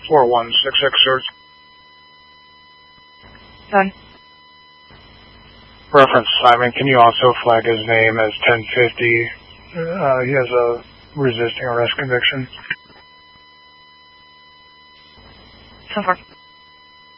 4166, sir. Done. Reference Simon, can you also flag his name as 1050? He has a resisting arrest conviction. So far.